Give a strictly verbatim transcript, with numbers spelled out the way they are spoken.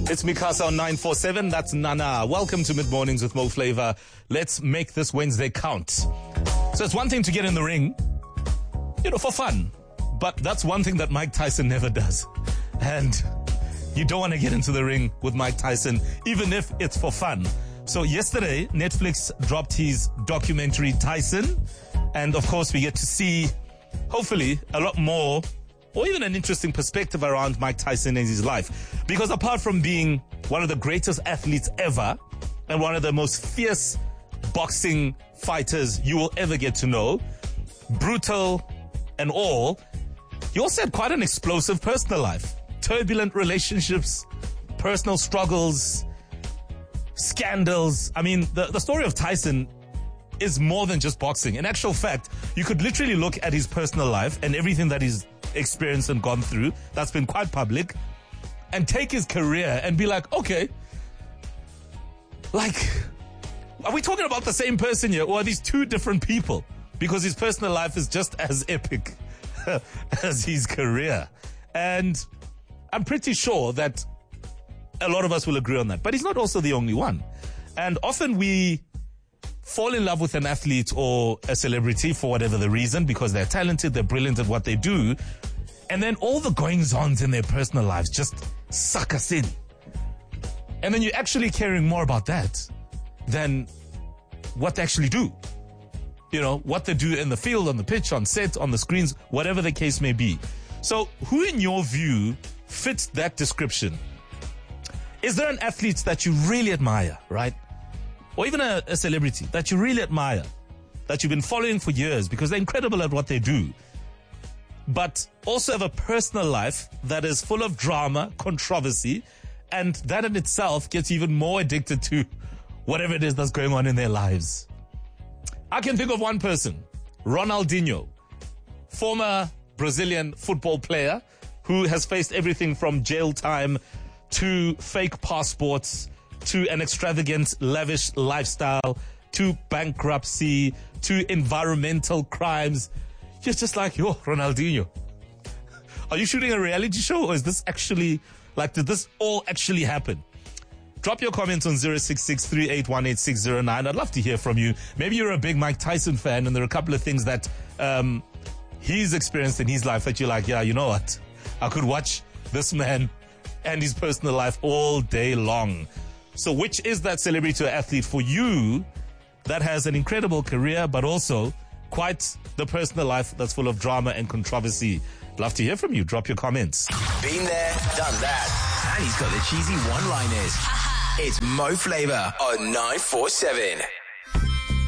It's Mikasa on nine four seven. That's Nana. Welcome to Mid Mornings with Mo Flavor. Let's make this Wednesday count. So it's one thing to get in the ring, you know, for fun. But that's one thing that Mike Tyson never does. And you don't want to get into the ring with Mike Tyson, even if it's for fun. So yesterday, Netflix dropped his documentary, Tyson. And of course, we get to see, hopefully, a lot more or even an interesting perspective around Mike Tyson and his life. Because apart from being one of the greatest athletes ever and one of the most fierce boxing fighters you will ever get to know, brutal and all, he also had quite an explosive personal life. Turbulent relationships, personal struggles, scandals. I mean, the, the story of Tyson is more than just boxing. In actual fact, you could literally look at his personal life and everything that he's experienced and gone through, that's been quite public, and take his career and be like, okay, like, are we talking about the same person here, or are these two different people? Because his personal life is just as epic as his career. And I'm pretty sure that a lot of us will agree on that. But he's not also the only one. And often we fall in love with an athlete or a celebrity for whatever the reason, because they're talented, they're brilliant at what they do. And then all the goings-ons in their personal lives just suck us in. And then you're actually caring more about that than what they actually do. You know, what they do in the field, on the pitch, on set, on the screens, whatever the case may be. So who in your view fits that description? Is there an athlete that you really admire, right? Or even a, a celebrity that you really admire, that you've been following for years because they're incredible at what they do, but also have a personal life that is full of drama, controversy, and that in itself gets even more addicted to whatever it is that's going on in their lives? I can think of one person, Ronaldinho, former Brazilian football player who has faced everything from jail time to fake passports, to an extravagant, lavish lifestyle, to bankruptcy, to environmental crimes. You're just like, yo, Ronaldinho, are you shooting a reality show, or is this actually, like, did this all actually happen? Drop your comments on zero six six, three eight one, eight six zero nine. I'd love to hear from you. Maybe you're a big Mike Tyson fan and there are a couple of things that um, he's experienced in his life that you're like, yeah, you know what? I could watch this man and his personal life all day long. So which is that celebrity or athlete for you that has an incredible career, but also quite the personal life that's full of drama and controversy? Love to hear from you. Drop your comments. Been there, done that. And he's got the cheesy one-liners. It's Mo Flavor on nine four seven.